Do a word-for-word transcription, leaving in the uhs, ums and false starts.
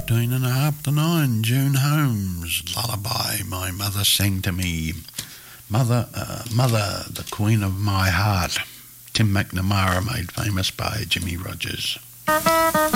fifteen and a half to nine, June Holmes, Lullaby My Mother Sang to Me. Mother, uh, Mother, the Queen of My Heart. Tim McNamara, made famous by Jimmy Rogers.